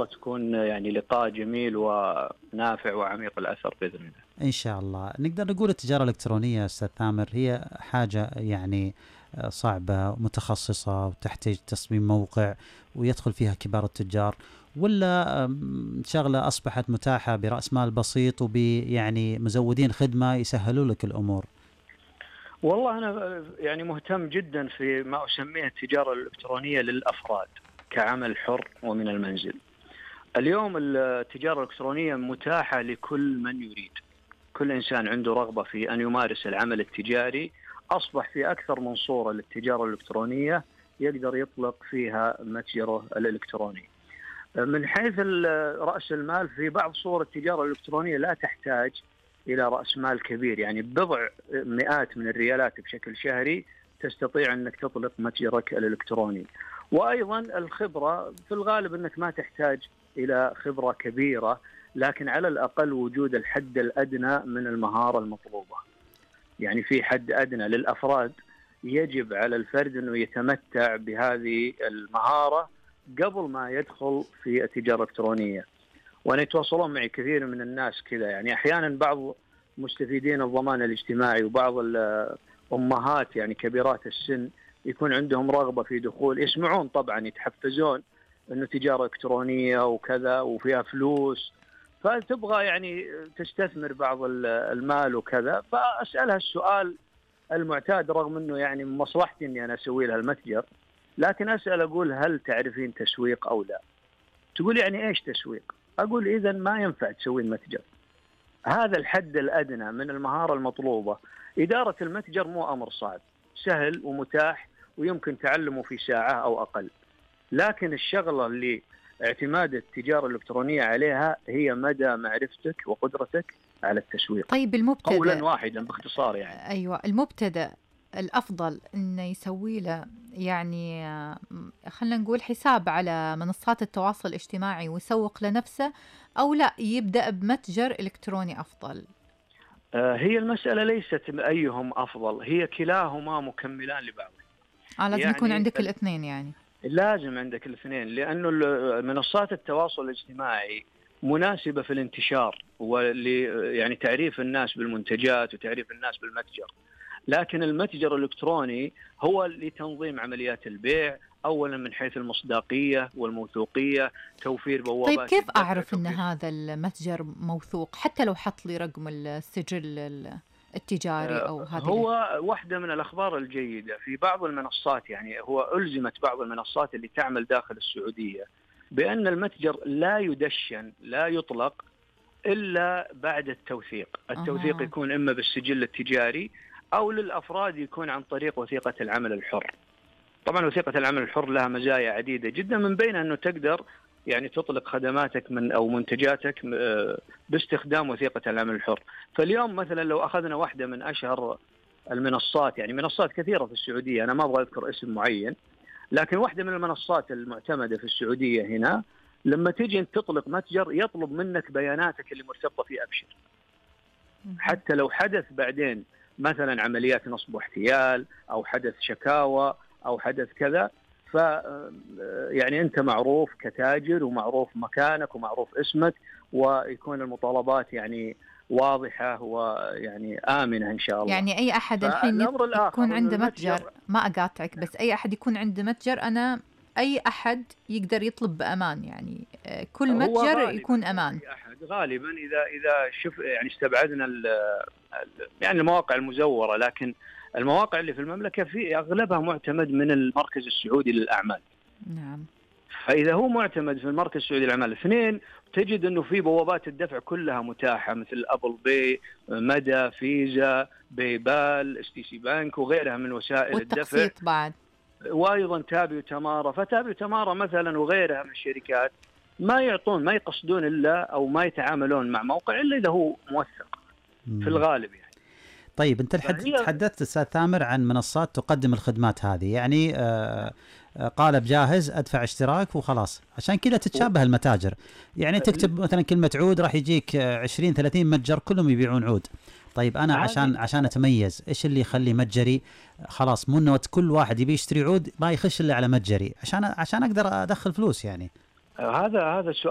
الله تكون يعني لقاء جميل ونافع وعميق الأثر بإذن الله. إن شاء الله. نقدر نقول التجارة الإلكترونية أستاذ ثامر هي حاجة يعني صعبة ومتخصصة وتحتاج تصميم موقع ويدخل فيها كبار التجار، ولا شغلة أصبحت متاحة برأس مال بسيط وبيعني مزودين خدمة يسهلوا لك الأمور؟ والله أنا يعني مهتم جدا في ما أسميه التجارة الإلكترونية للأفراد كعمل حر ومن المنزل. اليوم التجارة الإلكترونية متاحة لكل من يريد، كل إنسان عنده رغبة في أن يمارس العمل التجاري أصبح في أكثر من صورة للتجارة الإلكترونية يقدر يطلق فيها متجره الإلكتروني. من حيث رأس المال، في بعض صور التجارة الإلكترونية لا تحتاج إلى رأس مال كبير، يعني بضع مئات من الريالات بشكل شهري تستطيع أنك تطلق متجرك الإلكتروني. وأيضا الخبرة في الغالب أنك ما تحتاج إلى خبرة كبيرة، لكن على الأقل وجود الحد الأدنى من المهارة المطلوبة. يعني في حد أدنى للأفراد يجب على الفرد أنه يتمتع بهذه المهارة قبل ما يدخل في التجارة الإلكترونية. وأنا يتواصلون معي كثير من الناس كذا، يعني أحيانا بعض مستفيدين الضمان الاجتماعي وبعض الأمهات يعني كبيرات السن يكون عندهم رغبة في دخول، يسمعون طبعا يتحفزون أنه تجارة إلكترونية وكذا وفيها فلوس، فتبغى يعني تستثمر بعض المال وكذا، فأسألها السؤال المعتاد رغم أنه يعني من مصلحتي أني أنا أسوي لها المتجر، لكن أسأل أقول هل تعرفين تسويق أو لا؟ تقول يعني إيش تسويق؟ أقول إذا ما ينفع تسوين متجر. هذا الحد الأدنى من المهارة المطلوبة. إدارة المتجر مو أمر صعب، سهل ومتاح ويمكن تعلمه في ساعة أو أقل، لكن الشغلة اللي اعتماد التجارة الإلكترونية عليها هي مدى معرفتك وقدرتك على التسويق. طيب المبتدئ، قولا واحدا باختصار يعني. أيوة، المبتدئ الأفضل إنه يسوي له يعني خلنا نقول حساب على منصات التواصل الاجتماعي ويسوق لنفسه، أو لا يبدأ بمتجر إلكتروني أفضل؟ هي المسألة ليست أيهم أفضل، هي كلاهما مكملان لبعض. لازم يعني يكون عندك الاثنين، يعني لازم عندك الاثنين، لأنه منصات التواصل الاجتماعي مناسبة في الانتشار يعني تعريف الناس بالمنتجات وتعريف الناس بالمتجر، لكن المتجر الإلكتروني هو لتنظيم عمليات البيع أولا من حيث المصداقية والموثوقية، توفير بوابات. طيب كيف أعرف أن هذا المتجر موثوق حتى لو حط لي رقم السجل التجاري أو هذه؟ هو واحدة من الأخبار الجيدة في بعض المنصات، يعني هو ألزمت بعض المنصات اللي تعمل داخل السعودية بأن المتجر لا يدشن لا يطلق إلا بعد التوثيق. التوثيق يكون إما بالسجل التجاري أو للأفراد يكون عن طريق وثيقة العمل الحر. طبعا وثيقة العمل الحر لها مزايا عديدة جدا، من بينها أنه تقدر يعني تطلق خدماتك أو منتجاتك باستخدام وثيقة العمل الحر. فاليوم مثلا لو أخذنا واحدة من أشهر المنصات، يعني منصات كثيرة في السعودية، أنا ما أبغى أذكر اسم معين، لكن واحدة من المنصات المعتمدة في السعودية هنا لما تيجي تطلق متجر يطلب منك بياناتك اللي مرتبطة في أبشر، حتى لو حدث بعدين مثلا عمليات نصب واحتيال أو حدث شكاوى أو حدث كذا، يعني أنت معروف كتاجر ومعروف مكانك ومعروف اسمك، ويكون المطالبات يعني واضحة ويعني آمنة إن شاء الله. يعني أي أحد الحين يكون عنده متجر، ما أقاطعك بس أي أحد يكون عنده متجر، أي أحد يقدر يطلب بأمان، يعني كل متجر يكون أمان. أي أحد غالبا إذا شوف يعني استبعدنا يعني المواقع المزورة، لكن المواقع اللي في المملكة في أغلبها معتمد من المركز السعودي للأعمال. نعم. فإذا هو معتمد في المركز السعودي للأعمال، اثنين تجد أنه في بوابات الدفع كلها متاحة مثل أبل باي، مدى، فيزا، بايبال، STC بانك وغيرها من وسائل الدفع. والتقسيط بعد. وأيضا تابي وتمارا. فتابي وتمارا مثلا وغيرها من الشركات ما يقصدون إلا أو ما يتعاملون مع موقع إلا إذا هو موثق في الغالب يعني. طيب أنت تحدثت أستاذ ثامر عن منصات تقدم الخدمات هذه، يعني قالب جاهز أدفع اشتراك وخلاص، عشان كذا تتشابه المتاجر. يعني تكتب مثلا كلمة عود راح يجيك 20-30 متجر كلهم يبيعون عود. طيب أنا عشان أتميز، إيش اللي يخلي متجري خلاص مو إنه كل واحد يبي يشتري عود ما يخش إلا على متجري عشان أقدر أدخل فلوس يعني؟ هذا السؤال